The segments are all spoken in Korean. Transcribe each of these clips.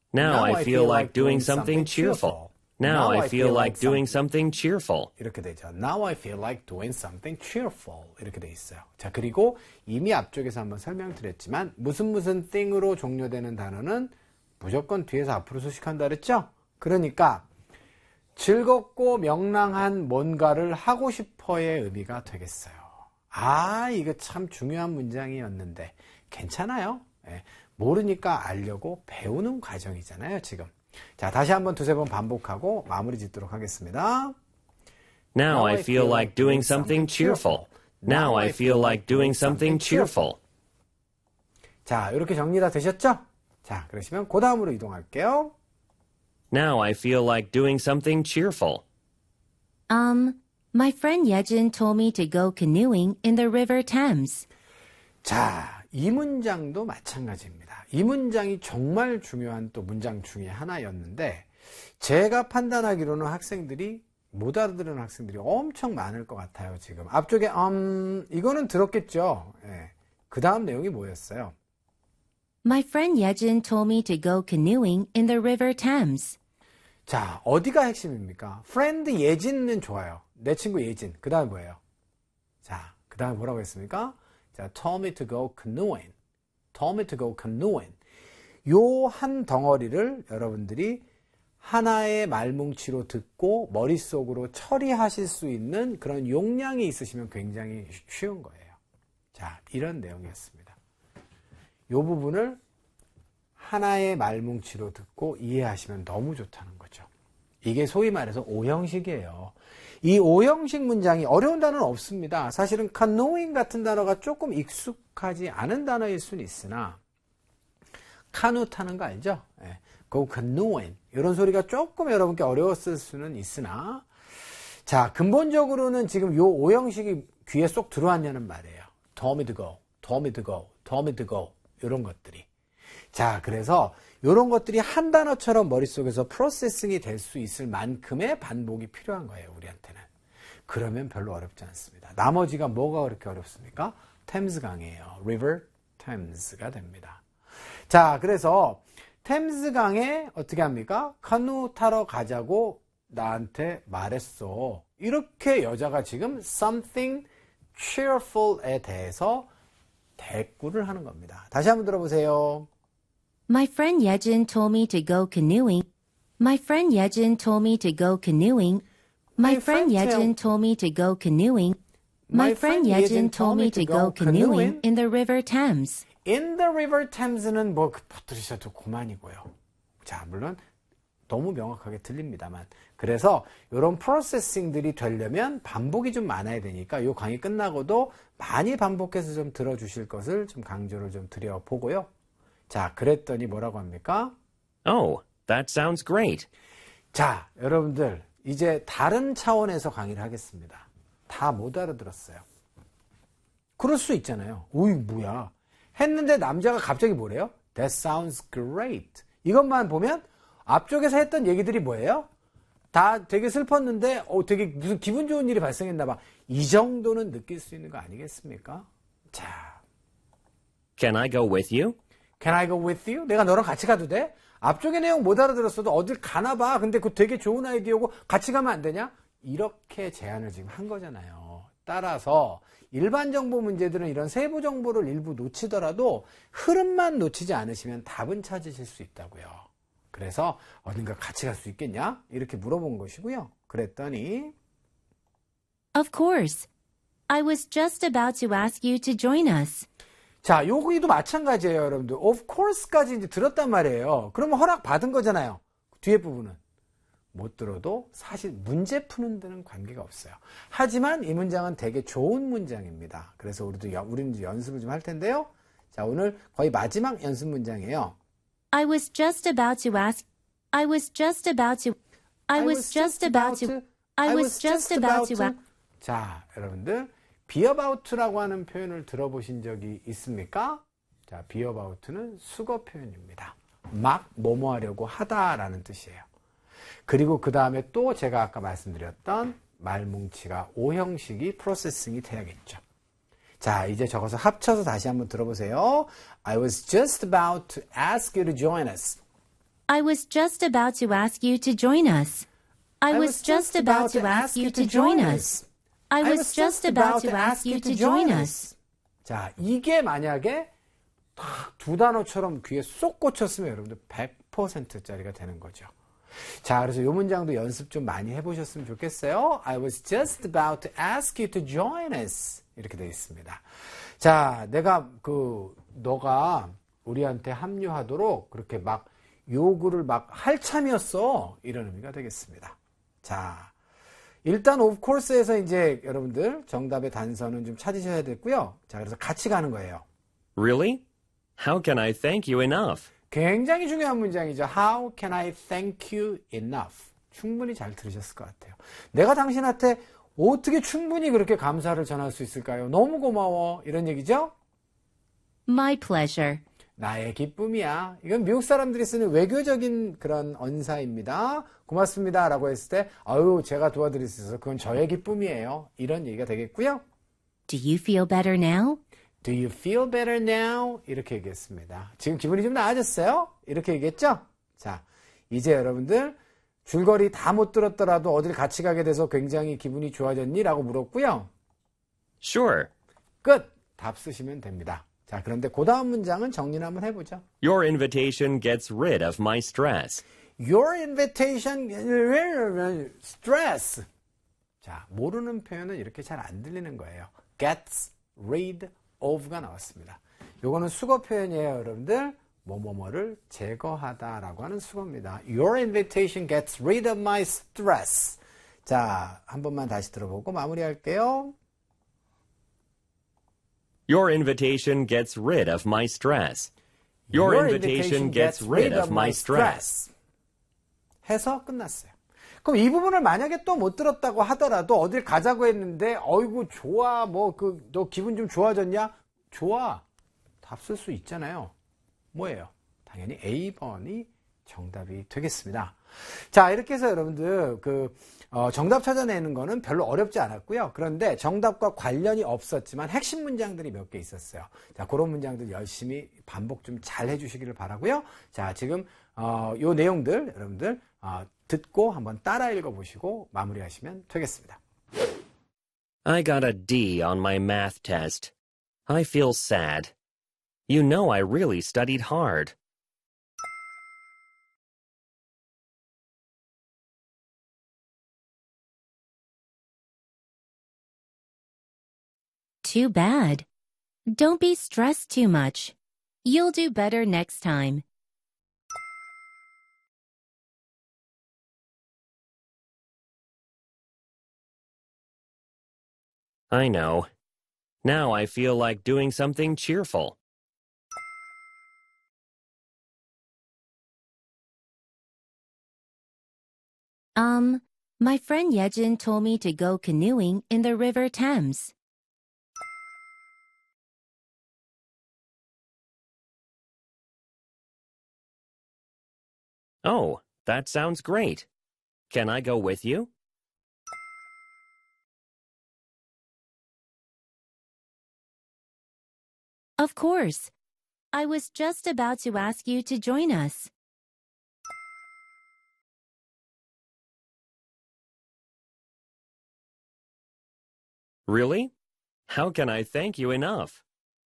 Now I feel like doing something cheerful. Now I feel like doing something cheerful. 이렇게 되죠. Now I feel like doing something cheerful. 이렇게 돼 있어요. 자, 그리고 이미 앞쪽에서 한번 설명드렸지만 무슨 thing으로 종료되는 단어는 무조건 뒤에서 앞으로 수식한다 그랬죠? 그러니까 즐겁고 명랑한 뭔가를 하고 싶어의 의미가 되겠어요. 아, 이거 참 중요한 문장이었는데 괜찮아요. 예, 모르니까 알려고 배우는 과정이잖아요, 지금. 자, 다시 한번 두세 번 반복하고 마무리 짓도록 하겠습니다. Now I feel like doing something cheerful. Now I feel like doing something cheerful. 자, 이렇게 정리 다 되셨죠? 자, 그러시면 그 다음으로 이동할게요. Now I feel like doing something cheerful. My friend Yejin told me to go canoeing in the River Thames. 자, 이 문장도 마찬가지입니다. 이 문장이 정말 중요한 또 문장 중에 하나였는데 제가 판단하기로는 학생들이 못 알아들은 학생들이 엄청 많을 것 같아요. 지금 앞쪽에 이거는 들었겠죠. 예. 그 다음 내용이 뭐였어요? My friend Yejin told me to go canoeing in the River Thames. 자, 어디가 핵심입니까? friend 예진은 좋아요. 내 친구 예진. 그 다음에 뭐예요? 자, 그 다음에 뭐라고 했습니까? 자, told me to go canoeing. told me to go canoeing. 요 한 덩어리를 여러분들이 하나의 말뭉치로 듣고 머릿속으로 처리하실 수 있는 그런 용량이 있으시면 굉장히 쉬운 거예요. 자, 이런 내용이었습니다. 요 부분을 하나의 말뭉치로 듣고 이해하시면 너무 좋다는 거죠. 이게 소위 말해서 오형식이에요. 이 오형식 문장이 어려운 단어는 없습니다. 사실은 canoeing 같은 단어가 조금 익숙하지 않은 단어일 수는 있으나 카누 타는 거 알죠? 예. go canoeing 이런 소리가 조금 여러분께 어려웠을 수는 있으나 자, 근본적으로는 지금 요 오형식이 귀에 쏙 들어왔냐는 말이에요. told me to go, told me to go, told me to go 이런 것들이. 자, 그래서 이런 것들이 한 단어처럼 머릿속에서 프로세싱이 될 수 있을 만큼의 반복이 필요한 거예요, 우리한테는. 그러면 별로 어렵지 않습니다. 나머지가 뭐가 그렇게 어렵습니까? 템스강이에요. River Thames가 됩니다. 자, 그래서 템스강에 어떻게 합니까? 카누 타러 가자고 나한테 말했어. 이렇게 여자가 지금 something cheerful에 대해서 대꾸를 하는 겁니다. 다시 한번 들어보세요. My friend Yejin told me to go canoeing. My friend Yejin told me to go canoeing. My friend Yejin told me to go canoeing. My friend Yejin told me to go canoeing in the River Thames. In the River Thames는 뭐 들으셔도 그만이고요. 자, 물론 너무 명확하게 들립니다만. 그래서 이런 프로세싱들이 되려면 반복이 좀 많아야 되니까 이 강의 끝나고도 많이 반복해서 좀 들어주실 것을 좀 강조를 좀 드려보고요. 자, 그랬더니 뭐라고 합니까? Oh, that sounds great. 자, 여러분들 이제 다른 차원에서 강의를 하겠습니다. 다 못 알아들었어요. 그럴 수 있잖아요. 오이 뭐야. 했는데 남자가 갑자기 뭐래요? That sounds great. 이것만 보면 앞쪽에서 했던 얘기들이 뭐예요? 다 되게 슬펐는데 되게 무슨 기분 좋은 일이 발생했나 봐. 이 정도는 느낄 수 있는 거 아니겠습니까? 자, Can I go with you? Can I go with you? 내가 너랑 같이 가도 돼? 앞쪽의 내용 못 알아들었어도 어딜 가나 봐. 근데 그거 되게 좋은 아이디어고 같이 가면 안 되냐? 이렇게 제안을 지금 한 거잖아요. 따라서 일반 정보 문제들은 이런 세부 정보를 일부 놓치더라도 흐름만 놓치지 않으시면 답은 찾으실 수 있다고요. 그래서 어딘가 같이 갈 수 있겠냐? 이렇게 물어본 것이고요. 그랬더니 Of course. I was just about to ask you to join us. 자, 여기도 마찬가지예요, 여러분들. Of course까지 이제 들었단 말이에요. 그러면 허락 받은 거잖아요. 뒤에 부분은. 못 들어도 사실 문제 푸는 데는 관계가 없어요. 하지만 이 문장은 되게 좋은 문장입니다. 그래서 우리는 이제 연습을 좀 할 텐데요. 자, 오늘 거의 마지막 연습 문장이에요. I was just about to ask. I was just about to. I was just about to. I was just about to. 자, 여러분들 be about라고 하는 표현을 들어보신 적이 있습니까? 자, be about는 수거 표현입니다. 막 뭐뭐 하려고 하다라는 뜻이에요. 그리고 그 다음에 또 제가 아까 말씀드렸던 말뭉치가 오형식이 프로세싱이 돼야겠죠. 자, 이제 적어서 합쳐서 다시 한번 들어보세요. I was just about to ask you to join us. I was just about to ask you to join us. I was just about to ask you to join us. I was just about to ask you to join us. 자, 이게 만약에 딱 두 단어처럼 귀에 쏙 꽂혔으면 여러분들 100%짜리가 되는 거죠. 자, 그래서 이 문장도 연습 좀 많이 해보셨으면 좋겠어요. I was just about to ask you to join us. 이렇게 되어 있습니다. 자, 너가 우리한테 합류하도록 그렇게 막 요구를 막 할 참이었어. 이런 의미가 되겠습니다. 자, 일단 of course에서 이제 여러분들 정답의 단서는 좀 찾으셔야 되고요. 자, 그래서 같이 가는 거예요. Really? How can I thank you enough? 굉장히 중요한 문장이죠. How can I thank you enough? 충분히 잘 들으셨을 것 같아요. 내가 당신한테 어떻게 충분히 그렇게 감사를 전할 수 있을까요? 너무 고마워. 이런 얘기죠? My pleasure. 나의 기쁨이야. 이건 미국 사람들이 쓰는 외교적인 그런 언사입니다. 고맙습니다 라고 했을 때 아유 제가 도와드릴 수 있어서 그건 저의 기쁨이에요. 이런 얘기가 되겠고요. Do you feel better now? Do you feel better now? 이렇게 얘기했습니다. 지금 기분이 좀 나아졌어요? 이렇게 얘기했죠? 자, 이제 여러분들 줄거리 다 못 들었더라도 어딜 같이 가게 돼서 굉장히 기분이 좋아졌니? 라고 물었고요. Sure. 끝! 답 쓰시면 됩니다. 자, 그런데 그 다음 문장은 정리를 한번 해보죠. Your invitation gets rid of my stress. Your invitation, stress. 자, 모르는 표현은 이렇게 잘 안 들리는 거예요. Gets rid of가 나왔습니다. 요거는 수거 표현이에요, 여러분들. 뭐뭐뭐를 제거하다라고 하는 수거입니다. Your invitation gets rid of my stress. 자, 한 번만 다시 들어보고 마무리할게요. Your invitation gets rid of my stress. Your invitation gets rid of my stress. 해서 끝났어요. 그럼 이 부분을 만약에 또 못 들었다고 하더라도 어딜 가자고 했는데 어이구 좋아 너 기분 좀 좋아졌냐? 좋아. 답 쓸 수 있잖아요. 뭐예요? 당연히 A번이 정답이 되겠습니다. 자, 이렇게 해서 여러분들 정답 찾아내는 거는 별로 어렵지 않았고요. 그런데 정답과 관련이 없었지만 핵심 문장들이 몇 개 있었어요. 자, 그런 문장들 열심히 반복 좀 잘 해주시기를 바라고요. 자, 지금 요 내용들 여러분들 듣고 한번 따라 읽어보시고 마무리하시면 되겠습니다. I got a D on my math test. I feel sad. You know I really studied hard. Too bad. Don't be stressed too much. You'll do better next time. I know. Now I feel like doing something cheerful. My friend Yejin told me to go canoeing in the River Thames. Oh, that sounds great. Can I go with you? Of course. I was just about to ask you to join us. Really? How can I thank you enough?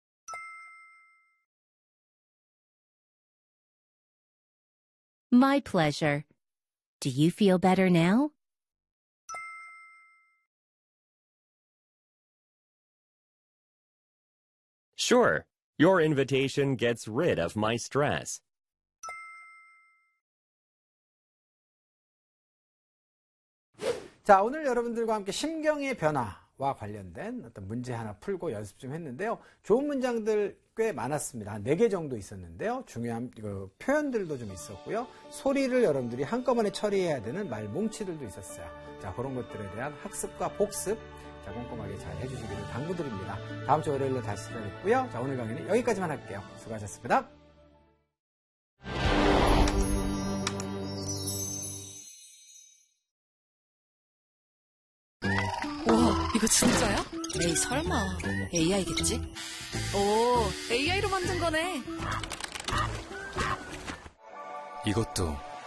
My pleasure. Do you feel better now? Sure. Your invitation gets rid of my stress. 자, 오늘 여러분들과 함께 심경의 변화와 관련된 어떤 문제 하나 풀고 연습 좀 했는데요. 좋은 문장들 꽤 많았습니다. 한 4개 정도 있었는데요. 중요한 표현들도 좀 있었고요. 소리를 여러분들이 한꺼번에 처리해야 되는 말 뭉치들도 있었어요. 자, 그런 것들에 대한 학습과 복습 자, 꼼꼼하게 잘 해주시기를 당부드립니다. 다음 주 월요일로 다시 찾아뵙고요. 자, 오늘 강의는 여기까지만 할게요. 수고하셨습니다. 와, 이거 진짜야? 에이, 설마. AI겠지? 오, AI로 만든 거네. 이것도